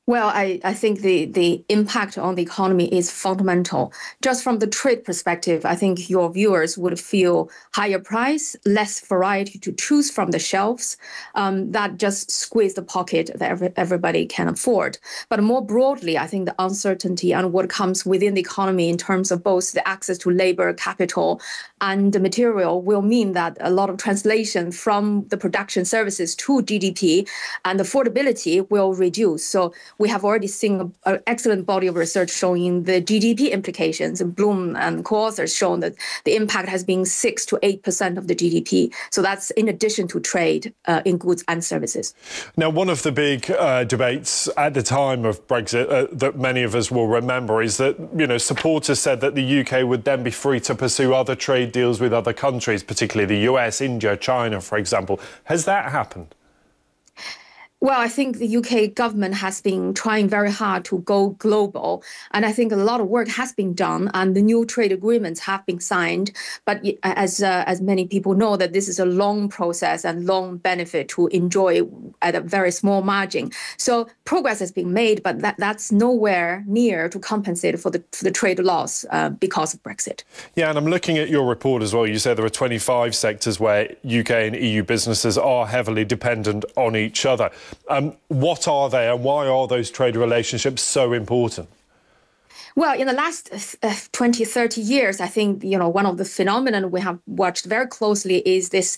Well, I think the impact on the economy is fundamental. Just from the trade perspective, I think your viewers would feel higher price, less variety to choose from the shelves. That just squeeze the pocket that everybody can afford. But more broadly, I think the uncertainty and what comes within the economy in terms of both the access to labor, capital, and the material will mean that a lot of translation from the production services to GDP and affordability will reduce. So we have already seen an excellent body of research showing the GDP implications. And Bloom and co-authors shown that the impact has been 6 to 8% of the GDP. So that's in addition to trade in goods and services. Now, one of the big debates at the time of Brexit that many of us will remember is that, supporters said that the UK would then be free to pursue other trade deals with other countries, particularly the US, India, China, for example. Has that happened? Well, I think the UK government has been trying very hard to go global. And I think a lot of work has been done and the new trade agreements have been signed. But as many people know, that this is a long process and long benefit to enjoy at a very small margin. So progress has been made, but that's nowhere near to compensate for the trade loss because of Brexit. Yeah, and I'm looking at your report as well. You said there are 25 sectors where UK and EU businesses are heavily dependent on each other. What are they and why are those trade relationships so important? Well, in the last 20, 30 years, I think, one of the phenomena we have watched very closely is this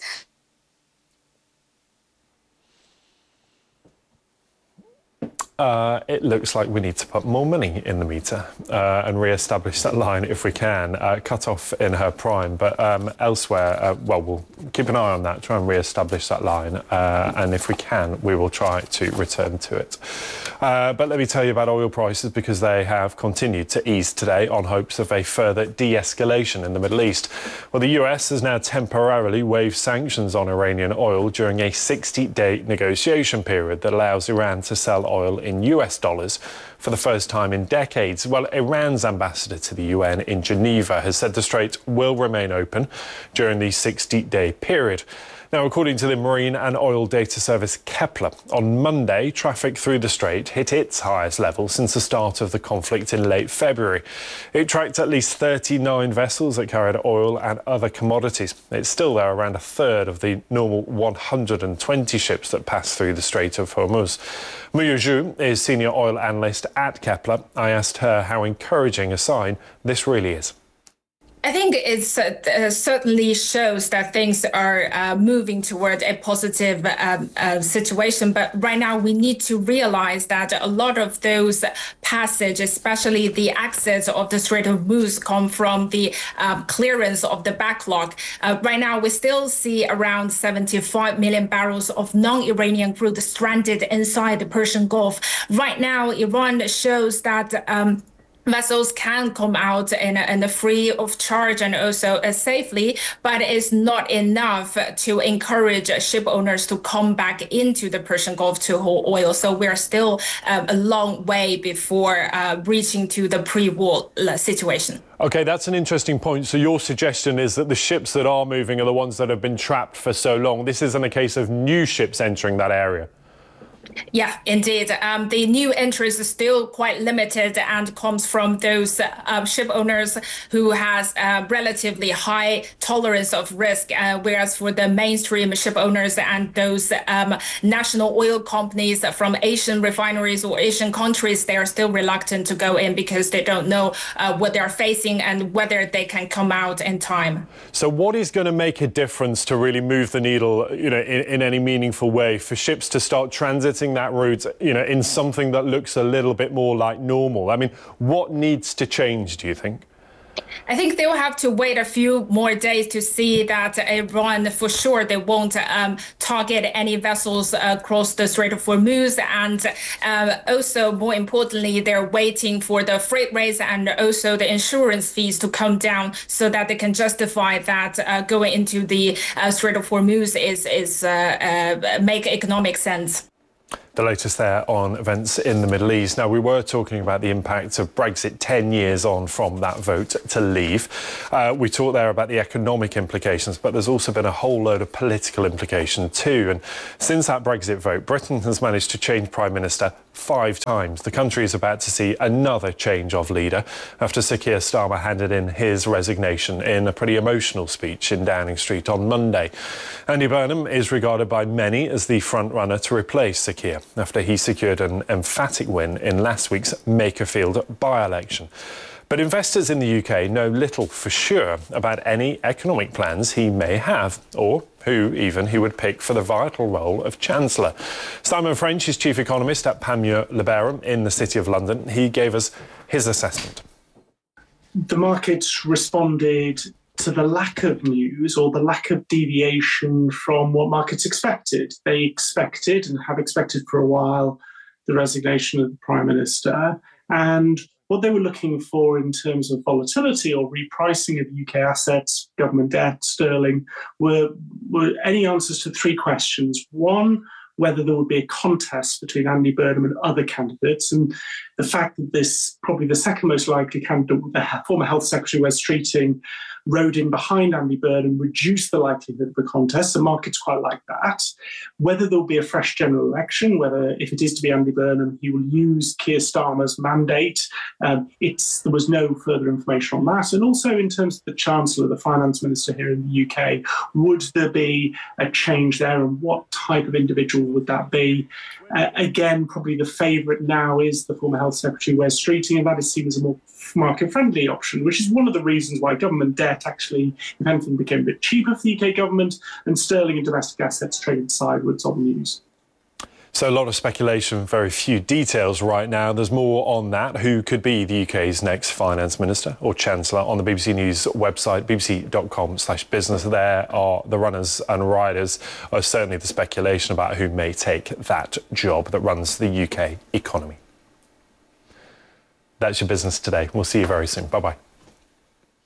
it looks like we need to put more money in the meter and re-establish that line if we can. Cut off in her prime, but elsewhere, we'll keep an eye on that, try and re-establish that line, and if we can, we will try to return to it. But let me tell you about oil prices, because they have continued to ease today on hopes of a further de-escalation in the Middle East. Well, the US has now temporarily waived sanctions on Iranian oil during a 60-day negotiation period that allows Iran to sell oil in US dollars for the first time in decades. Well, Iran's ambassador to the UN in Geneva has said the Strait will remain open during the 60-day period. Now, according to the marine and oil data service Kepler, on Monday, traffic through the Strait hit its highest level since the start of the conflict in late February. It tracked at least 39 vessels that carried oil and other commodities. It's still there around a third of the normal 120 ships that pass through the Strait of Hormuz. Muyu Zhu is senior oil analyst at Kepler. I asked her how encouraging a sign this really is. I think it certainly shows that things are moving toward a positive situation. But right now, we need to realize that a lot of those passages, especially the access of the Strait of Hormuz, come from the clearance of the backlog. Right now, we still see around 75 million barrels of non-Iranian crude stranded inside the Persian Gulf. Right now, Iran shows that vessels can come out in free of charge and also safely, but it's not enough to encourage ship owners to come back into the Persian Gulf to haul oil. So we're still a long way before reaching to the pre-war situation. OK, that's an interesting point. So your suggestion is that the ships that are moving are the ones that have been trapped for so long. This isn't a case of new ships entering that area. Yeah, indeed. The new entries is still quite limited and comes from those ship owners who has relatively high tolerance of risk, whereas for the mainstream ship owners and those national oil companies from Asian refineries or Asian countries, they are still reluctant to go in because they don't know what they're facing and whether they can come out in time. So what is going to make a difference to really move the needle, in any meaningful way for ships to start transiting that route, in something that looks a little bit more like normal? I mean, what needs to change, do you think? I think they will have to wait a few more days to see that Iran, for sure, they won't target any vessels across the Strait of Hormuz. And also, more importantly, they're waiting for the freight rates and also the insurance fees to come down so that they can justify that going into the Strait of Hormuz is make economic sense. The latest there on events in the Middle East. Now, we were talking about the impact of Brexit 10 years on from that vote to leave. We talked there about the economic implications, but there's also been a whole load of political implication too. And since that Brexit vote, Britain has managed to change Prime Minister 5 times. The country is about to see another change of leader after Sir Keir Starmer handed in his resignation in a pretty emotional speech in Downing Street on Monday. Andy Burnham is regarded by many as the front-runner to replace Sir Keir after he secured an emphatic win in last week's Makerfield by-election. But investors in the UK know little for sure about any economic plans he may have, or who even he would pick for the vital role of Chancellor. Simon French is chief economist at Panmure Liberum in the City of London. He gave us his assessment. The markets responded to the lack of news or the lack of deviation from what markets expected. They expected, and have expected for a while, the resignation of the Prime Minister, and what they were looking for in terms of volatility or repricing of UK assets, government debt, sterling, were any answers to 3 questions. One, whether there would be a contest between Andy Burnham and other candidates, and the fact that this, probably the second most likely candidate, the former Health Secretary Wes Streeting, rode in behind Andy Burnham, reduced the likelihood of a contest. The markets quite like that. Whether there will be a fresh general election, whether if it is to be Andy Burnham, he will use Keir Starmer's mandate. There was no further information on that. And also in terms of the Chancellor, the Finance Minister here in the UK, would there be a change there, and what type of individual would that be? Again, probably the favourite now is the former Health Secretary Wes Streeting, and that is seen as a more market-friendly option, which is one of the reasons why government debt actually, if anything, became a bit cheaper for the UK government, and sterling and domestic assets traded sideways on the news. So a lot of speculation, very few details right now. There's more on that. Who could be the UK's next finance minister or chancellor? On the BBC News website, bbc.com/business. There are the runners and riders, or certainly the speculation about who may take that job that runs the UK economy. That's your business today. We'll see you very soon. Bye-bye.